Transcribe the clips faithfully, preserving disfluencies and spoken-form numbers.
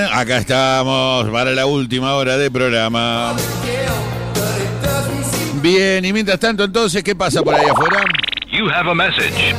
Acá estamos para la última hora de programa. Bien, y mientras tanto, entonces, ¿qué pasa por ahí afuera? You have a message.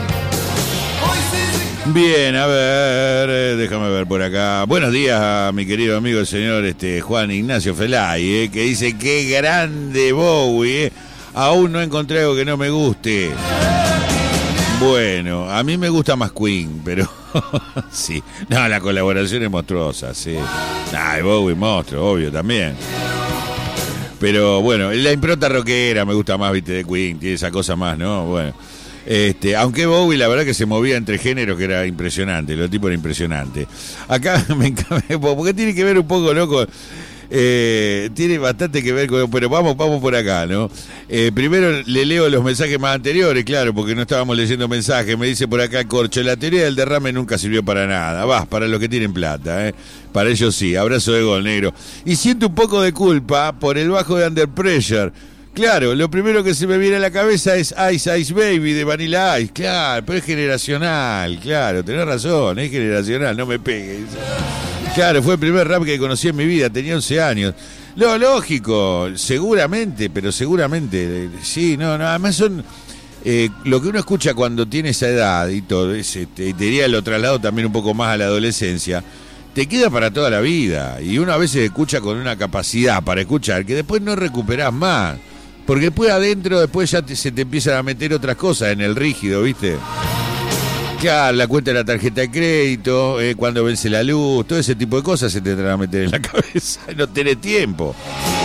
Bien, a ver, eh, déjame ver por acá. Buenos días a mi querido amigo el señor este, Juan Ignacio Felay, eh, que dice, qué grande Bowie, eh. Aún no encontré algo que no me guste. Bueno, a mí me gusta más Queen, pero sí. No, la colaboración es monstruosa, sí. Ay, Bowie, monstruo, obvio, también. Pero bueno, la impronta rockera me gusta más, viste, de Queen, tiene esa cosa más, ¿no? Bueno, este, aunque Bowie, la verdad que se movía entre géneros que era impresionante, los tipos era impresionante. Acá me encanta, porque tiene que ver un poco, loco. Eh, tiene bastante que ver con... Pero vamos, vamos por acá, ¿no? Eh, primero le leo los mensajes más anteriores, claro, porque no estábamos leyendo mensajes. Me dice por acá Corcho, la teoría del derrame nunca sirvió para nada. Vas, para los que tienen plata, ¿eh? Para ellos sí. Abrazo de gol, negro. Y siento un poco de culpa por el bajo de Under Pressure. Claro, lo primero que se me viene a la cabeza es Ice Ice Baby de Vanilla Ice. Claro, pero es generacional, claro, tenés razón, es generacional, no me pegues. Claro, fue el primer rap que conocí en mi vida, tenía once años. Lo lógico, seguramente, pero seguramente, sí, no, no, además son... Eh, lo que uno escucha cuando tiene esa edad y todo, es, este, y te diría lo traslado también un poco más a la adolescencia, te queda para toda la vida. Y uno a veces escucha con una capacidad para escuchar que después no recuperás más. Porque después adentro, después ya te, se te empiezan a meter otras cosas en el rígido, ¿viste? Claro, la cuenta de la tarjeta de crédito, eh, cuando vence la luz, todo ese tipo de cosas se te van a meter en la cabeza. No tenés tiempo.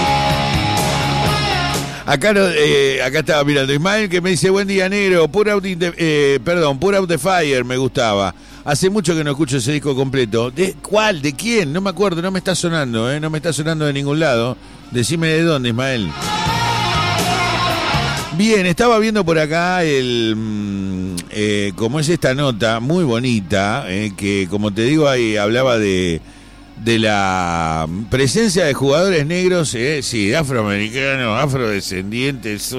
Acá no, eh, acá estaba mirando Ismael que me dice, buen día, negro, Put Out the, eh, perdón, Put Out the Fire me gustaba. Hace mucho que no escucho ese disco completo. ¿De cuál? ¿De quién? No me acuerdo, no me está sonando, eh, no me está sonando de ningún lado. Decime de dónde, Ismael. Bien, estaba viendo por acá el eh, como es esta nota muy bonita, eh, que como te digo ahí hablaba de de la presencia de jugadores negros, eh, sí, afroamericanos, afrodescendientes,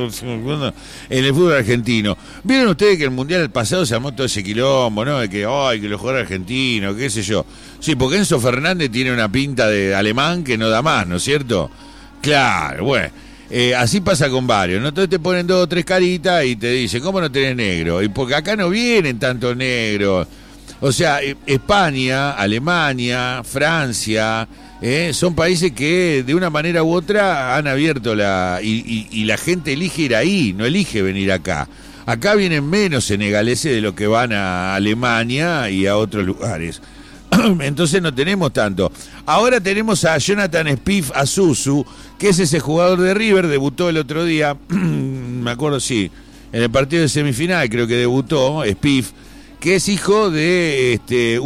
en el fútbol argentino. ¿Vieron ustedes que el mundial pasado se armó todo ese quilombo, ¿no? De que, ay, que los jugadores argentinos, qué sé yo. Sí, porque Enzo Fernández tiene una pinta de alemán que no da más, ¿no es cierto? Claro, bueno. Eh, así pasa con varios, ¿no? Entonces te ponen dos o tres caritas y te dicen, ¿cómo no tenés negro? Y porque acá no vienen tantos negros. O sea, España, Alemania, Francia, eh, son países que de una manera u otra han abierto la... Y, y, y la gente elige ir ahí, no elige venir acá. Acá vienen menos senegaleses de lo que van a Alemania y a otros lugares. Entonces no tenemos tanto. Ahora tenemos a Jonathan Spieth Asuzu, que es ese jugador de River, debutó el otro día, me acuerdo, sí, en el partido de semifinal creo que debutó Spieth, que es hijo de este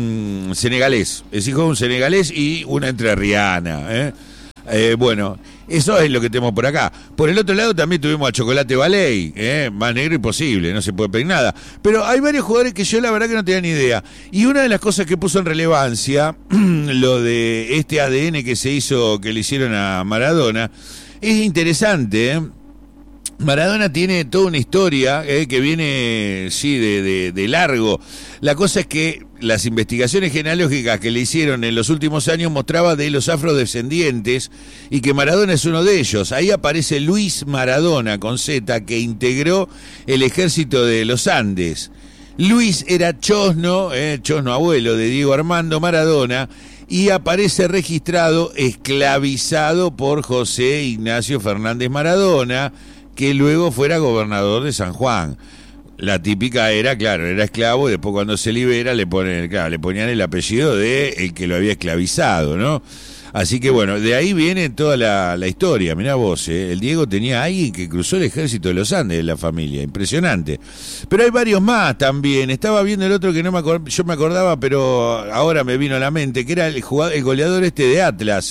un senegalés, es hijo de un senegalés y una entrerriana, ¿eh? Eh, bueno, eso es lo que tenemos por acá. Por el otro lado también tuvimos a Chocolate Ballet, ¿eh? Más negro imposible, no se puede pedir nada. Pero hay varios jugadores que yo la verdad que no tenía ni idea. Y una de las cosas que puso en relevancia, lo de este A D N que se hizo, que le hicieron a Maradona, es interesante, ¿eh? Maradona tiene toda una historia eh, que viene, sí, de, de, de largo. La cosa es que las investigaciones genealógicas que le hicieron en los últimos años mostraba de los afrodescendientes y que Maradona es uno de ellos. Ahí aparece Luis Maradona, con Z, que integró el ejército de los Andes. Luis era chosno, eh, chosno abuelo de Diego Armando Maradona, y aparece registrado esclavizado por José Ignacio Fernández Maradona, que luego fuera gobernador de San Juan. La típica era, claro, era esclavo y después cuando se libera le ponen, claro, le ponían el apellido de el que lo había esclavizado, ¿no? Así que bueno, de ahí viene toda la, la historia. Mirá vos, ¿eh? El Diego tenía a alguien que cruzó el ejército de los Andes de la familia, impresionante. Pero hay varios más también. Estaba viendo el otro que no me acord... yo me acordaba, pero ahora me vino a la mente, que era el jugador, el goleador este de Atlas.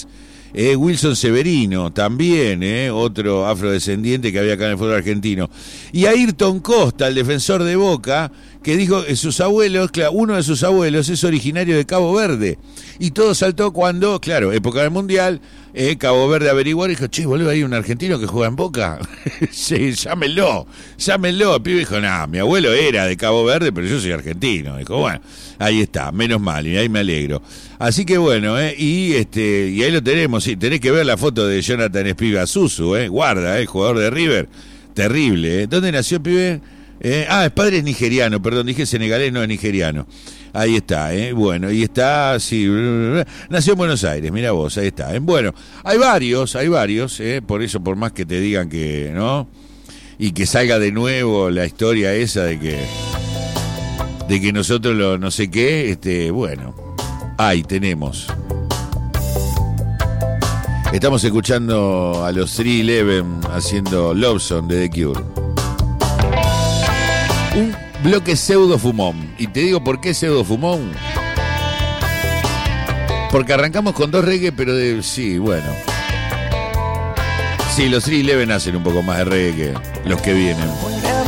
Eh, Wilson Severino, también, eh, otro afrodescendiente que había acá en el fútbol argentino. Y Ayrton Costa, el defensor de Boca, que dijo que sus abuelos, claro, uno de sus abuelos es originario de Cabo Verde. Y todo saltó cuando, claro, época del Mundial, eh, Cabo Verde averiguó y dijo, che, boludo, hay un argentino que juega en Boca. Sí, llámenlo, llámenlo. El pibe dijo, no, mi abuelo era de Cabo Verde, pero yo soy argentino. Dijo, bueno, ahí está, menos mal, y ahí me alegro. Así que bueno, eh, y este y ahí lo tenemos, sí, tenés que ver la foto de Jonathan Espiga Susu, eh, guarda, eh, jugador de River, terrible, eh. ¿Dónde nació el pibe? Eh, ah, el padre es nigeriano, perdón, dije senegalés, no es nigeriano. Ahí está, eh, bueno, y está, sí, nació en Buenos Aires, mira vos, ahí está. Eh. Bueno, hay varios, hay varios, eh, por eso, por más que te digan que, ¿no? Y que salga de nuevo la historia esa de que, de que nosotros lo no sé qué, este, bueno, ahí tenemos. Estamos escuchando a los tres once haciendo Love Song de The Cure. Un bloque pseudo fumón. Y te digo por qué pseudo fumón. Porque arrancamos con dos reggae, pero de... Sí, bueno. Sí, los tres once hacen un poco más de reggae que los que vienen.